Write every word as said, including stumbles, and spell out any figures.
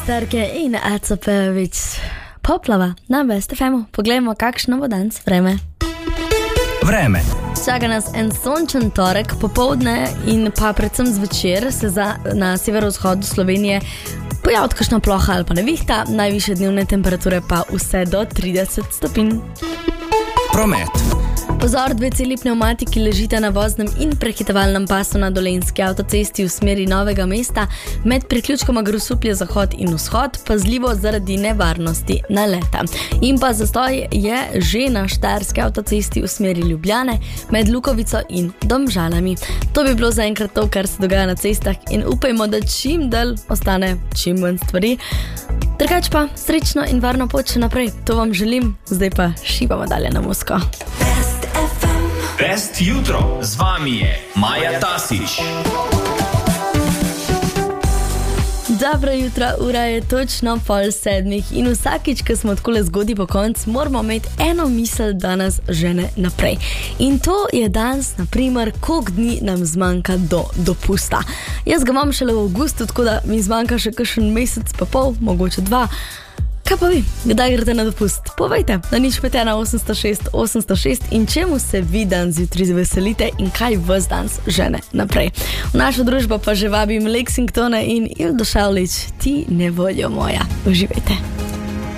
Starke in Aco Pejović. Poplava na Best F M-u. Poglejmo, kakšno bo danes vreme. Vreme. Čaka nas en sončen torek, popoldne in pa predvsem zvečer se za, na severovzhodu Slovenije pojavi kakšna ploha ali pa nevihta, najvišje dnevne temperature pa vse do trideset stopinj. Promet. Pozor, dve celi pnevmatiki ležita na voznem in prehitevalnem pasu na Dolenjski avtocesti v smeri Novega mesta med priključkoma Grosuplje zahod in vzhod, pazljivo zaradi nevarnosti naleta. In pa zastoj je že na Štajerski avtocesti v smeri Ljubljane med Lukovico in Domžalami. To bi bilo zaenkrat to, kar se dogaja na cestah in upajmo, da čim dalj ostane čim manj stvari. Drugač pa srečno in varno pot še naprej. To vam želim, zdaj pa šibamo dalje na Moskvo. Best jutro, z vami je Maja Tasić. Dobro jutro, ura je točno pol sedmih in vsakič, ko smo takole zgodi po koncu, moramo imeti eno misel, da nas žene naprej. In to je danes, naprimer, koliko dni nam zmanjka do dopusta. Jaz ga imam šele v avgustu, tako da mi zmanjka še kakšen mesec pa pol, mogoče dva. Kaj pa vi, kdaj greste na dopust? Povejte, na nič pet ena osemsto šest osemsto šest in čemu se vi dan zjutraj veselite in kaj vas danes žene naprej. V našo družbo pa že vabim Lexingtona in Ildo Šavlič, ti nevoljo moja. Uživajte.